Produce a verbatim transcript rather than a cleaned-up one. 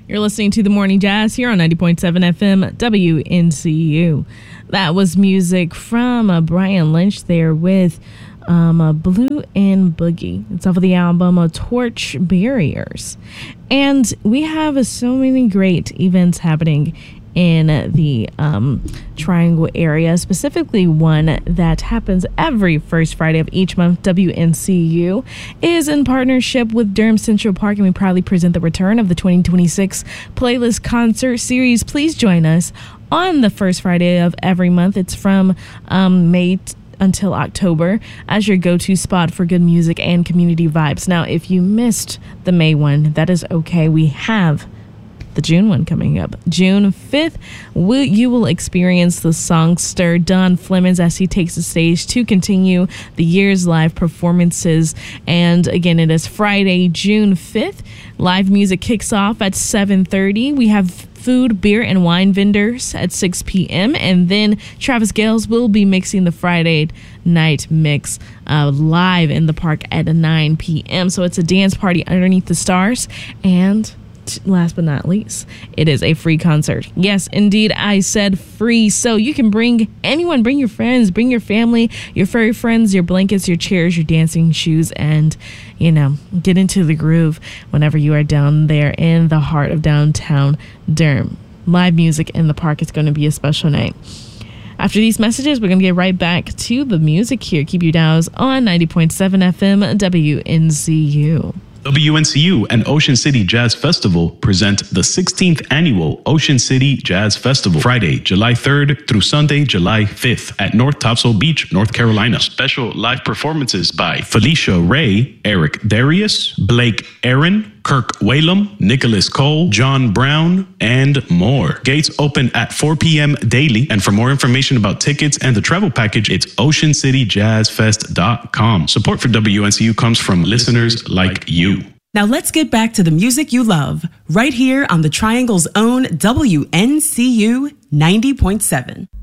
You're listening to The Morning Jazz here on ninety point seven F M W N C U. That was music from uh, Brian Lynch there with um, uh, Blue and Boogie. It's off of the album uh, Torch Barriers. And we have uh, so many great events happening in the um, Triangle area, specifically one that happens every first Friday of each month. W N C U is in partnership with Durham Central Park, and we proudly present the return of the twenty twenty-six Playlist Concert Series. Please join us on the first Friday of every month. It's from um, May t- until October as your go-to spot for good music and community vibes. Now, if you missed the May one, that is okay. We have the June one coming up. June fifth, we, you will experience the songster Don Flemons as he takes the stage to continue the year's live performances. And again, it is Friday, June fifth. Live music kicks off at seven thirty. We have food, beer, and wine vendors at six p.m. And then Travis Gales will be mixing the Friday night mix uh, live in the park at nine p.m. So it's a dance party underneath the stars. And last but not least, it is a free concert. Yes, indeed, I said free. So you can bring anyone, bring your friends, bring your family, your furry friends, your blankets, your chairs, your dancing shoes, and, you know, get into the groove whenever you are down there in the heart of downtown Durham. Live music in the park is going to be a special night. After these messages, we're going to get right back to the music here. Keep your dials on ninety point seven F M W N C U. W N C U and Ocean City Jazz Festival present the sixteenth Annual Ocean City Jazz Festival, Friday, July third through Sunday, July fifth at North Topsail Beach, North Carolina. Special live performances by Felicia Ray, Eric Darius, Blake Aaron, Kirk Whalum, Nicholas Cole, John Brown, and more. Gates open at four p.m. daily. And for more information about tickets and the travel package, it's ocean city jazz fest dot com. Support for W N C U comes from listeners like you. Now let's get back to the music you love, right here on the Triangle's own W N C U ninety point seven.